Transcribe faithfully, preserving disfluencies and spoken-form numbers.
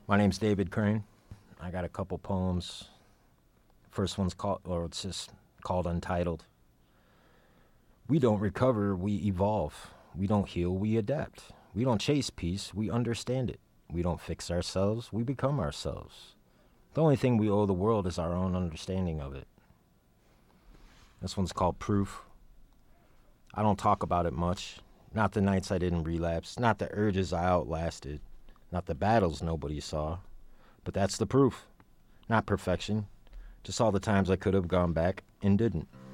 My name's David Crane. I got a couple poems. First one's called, or it's just called Untitled. We don't recover, we evolve. We don't heal, we adapt. We don't chase peace, we understand it. We don't fix ourselves, we become ourselves. The only thing we owe the world is our own understanding of it. This one's called Proof. I don't talk about it much. Not the nights I didn't relapse, not the urges I outlasted, not the battles nobody saw. But that's the proof. Not perfection, just all the times I could have gone back and didn't.